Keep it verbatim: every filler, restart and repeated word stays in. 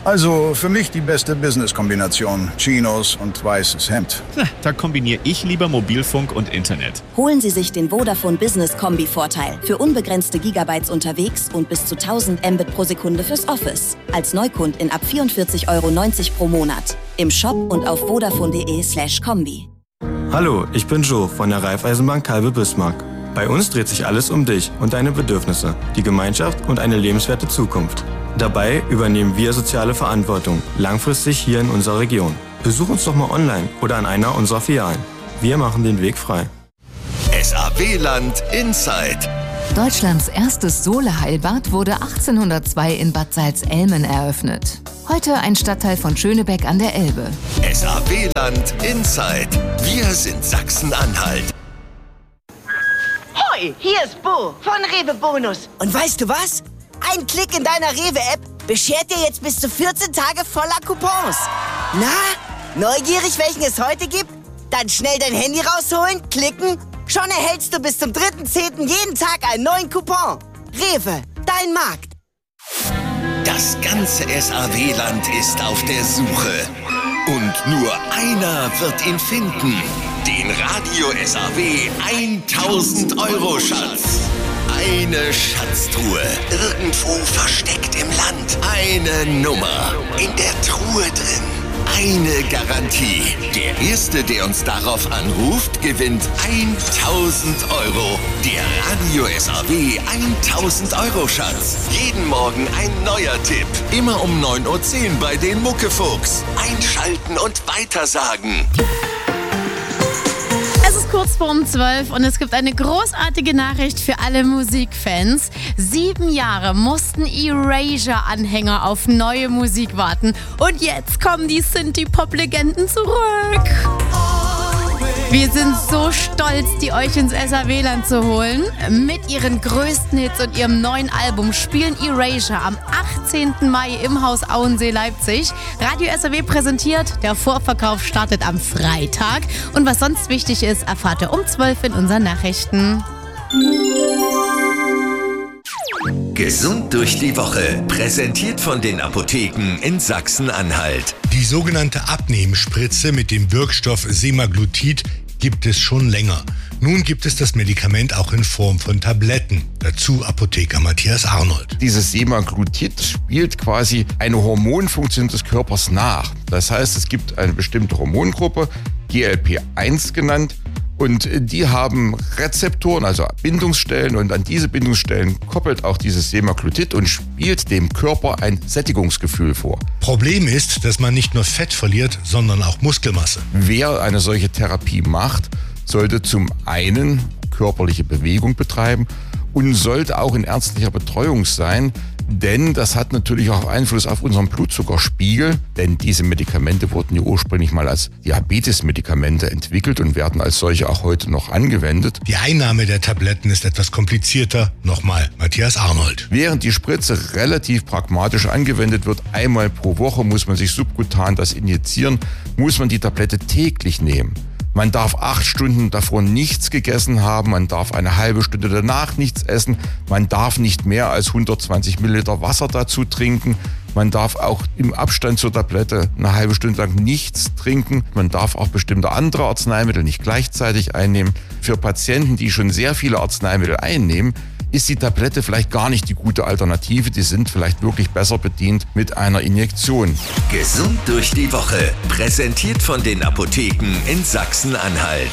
Also für mich die beste Business-Kombination. Chinos und weißes Hemd. Da kombiniere ich lieber Mobilfunk und Internet. Holen Sie sich den Vodafone Business Kombi-Vorteil. Für unbegrenzte Gigabytes unterwegs und bis zu tausend Mbit pro Sekunde fürs Office. Als Neukundin ab vierundvierzig Euro neunzig pro Monat. Im Shop und auf vodafone.de slash Kombi. Hallo, ich bin Joe von der Raiffeisenbank Kalbe-Bismarck. Bei uns dreht sich alles um dich und deine Bedürfnisse, die Gemeinschaft und eine lebenswerte Zukunft. Dabei übernehmen wir soziale Verantwortung, langfristig hier in unserer Region. Besuch uns doch mal online oder an einer unserer Filialen. Wir machen den Weg frei. S A W-Land Inside. Deutschlands erstes Sohle-Heilbad wurde achtzehnhundertzwei in Bad Salzellmen eröffnet. Heute ein Stadtteil von Schönebeck an der Elbe. S A W-Land Inside. Wir sind Sachsen-Anhalt. Hoi, hier ist Bo von Rewe Bonus. Und weißt du was? Ein Klick in deiner Rewe-App beschert dir jetzt bis zu vierzehn Tage voller Coupons. Na, neugierig, welchen es heute gibt? Dann schnell dein Handy rausholen, klicken. Schon erhältst du bis zum dritten zehnten jeden Tag einen neuen Coupon. Rewe, dein Markt. Das ganze S A W-Land ist auf der Suche. Und nur einer wird ihn finden. Den Radio S A W tausend Euro Schatz. Eine Schatztruhe, irgendwo versteckt im Land. Eine Nummer, in der Truhe drin. Eine Garantie. Der Erste, der uns darauf anruft, gewinnt tausend Euro. Der Radio S A W tausend Euro Schatz. Jeden Morgen ein neuer Tipp. Immer um neun Uhr zehn bei den Muckefuchs. Einschalten und weitersagen. Es ist kurz vor um zwölf und es gibt eine großartige Nachricht für alle Musikfans. Sieben Jahre mussten Erasure-Anhänger auf neue Musik warten. Und jetzt kommen die Synthie-Pop-Legenden zurück. Wir sind so stolz, die euch ins S A W-Land zu holen. Mit ihren größten Hits und ihrem neuen Album spielen Erasure am achtzehnten Mai im Haus Auensee Leipzig. Radio S A W präsentiert, der Vorverkauf startet am Freitag. Und was sonst wichtig ist, erfahrt ihr um zwölf in unseren Nachrichten. Gesund durch die Woche, präsentiert von den Apotheken in Sachsen-Anhalt. Die sogenannte Abnehmspritze mit dem Wirkstoff Semaglutid gibt es schon länger. Nun gibt es das Medikament auch in Form von Tabletten. Dazu Apotheker Matthias Arnold. Dieses Semaglutid spielt quasi eine Hormonfunktion des Körpers nach. Das heißt, es gibt eine bestimmte Hormongruppe, G L P eins genannt, und die haben Rezeptoren, also Bindungsstellen, und an diese Bindungsstellen koppelt auch dieses Semaglutid und spielt dem Körper ein Sättigungsgefühl vor. Problem ist, dass man nicht nur Fett verliert, sondern auch Muskelmasse. Wer eine solche Therapie macht, sollte zum einen körperliche Bewegung betreiben und sollte auch in ärztlicher Betreuung sein, denn das hat natürlich auch Einfluss auf unseren Blutzuckerspiegel, denn diese Medikamente wurden ja ursprünglich mal als Diabetes-Medikamente entwickelt und werden als solche auch heute noch angewendet. Die Einnahme der Tabletten ist etwas komplizierter. Nochmal Matthias Arnold. Während die Spritze relativ pragmatisch angewendet wird, einmal pro Woche muss man sich subkutan das injizieren, muss man die Tablette täglich nehmen. Man darf acht Stunden davor nichts gegessen haben, man darf eine halbe Stunde danach nichts essen, man darf nicht mehr als hundertzwanzig Milliliter Wasser dazu trinken, man darf auch im Abstand zur Tablette eine halbe Stunde lang nichts trinken, man darf auch bestimmte andere Arzneimittel nicht gleichzeitig einnehmen. Für Patienten, die schon sehr viele Arzneimittel einnehmen, ist die Tablette vielleicht gar nicht die gute Alternative. Die sind vielleicht wirklich besser bedient mit einer Injektion. Gesund durch die Woche, präsentiert von den Apotheken in Sachsen-Anhalt.